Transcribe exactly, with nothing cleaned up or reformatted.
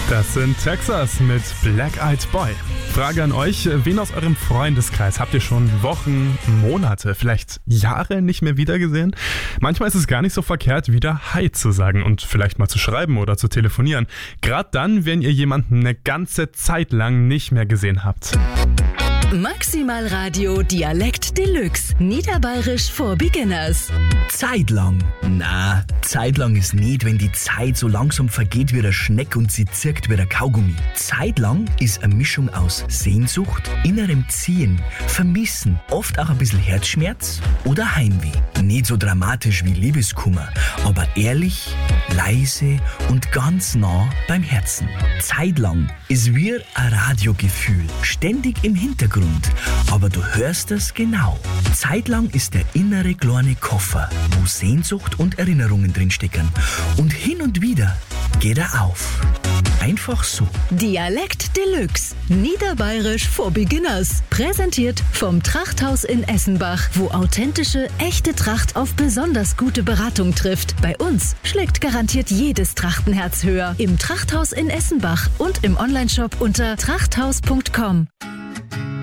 Das sind Texas mit Black Eyed Boy. Frage an euch, wen aus eurem Freundeskreis habt ihr schon Wochen, Monate, vielleicht Jahre nicht mehr wiedergesehen? Manchmal ist es gar nicht so verkehrt, wieder Hi zu sagen und vielleicht mal zu schreiben oder zu telefonieren. Gerade dann, wenn ihr jemanden eine ganze Zeit lang nicht mehr gesehen habt. Maximal Radio Dialekt Deluxe. Niederbayerisch for Beginners. Zeitlang? Na, zeitlang ist nicht, wenn die Zeit so langsam vergeht wie der Schneck und sie zirkt wie der Kaugummi. Zeitlang ist eine Mischung aus Sehnsucht, innerem Ziehen, Vermissen, oft auch ein bisschen Herzschmerz oder Heimweh. Nicht so dramatisch wie Liebeskummer, aber ehrlich, leise und ganz nah beim Herzen. Zeitlang ist wie ein Radiogefühl, ständig im Hintergrund. Aber du hörst es genau. Zeitlang ist der innere kleine Koffer, wo Sehnsucht und Erinnerungen drinstecken. Und hin und wieder geht er auf. Einfach so. Dialekt Deluxe. Niederbayerisch for Beginners. Präsentiert vom Trachthaus in Essenbach, wo authentische, echte Tracht auf besonders gute Beratung trifft. Bei uns schlägt garantiert jedes Trachtenherz höher. Im Trachthaus in Essenbach und im Onlineshop unter trachthaus punkt com.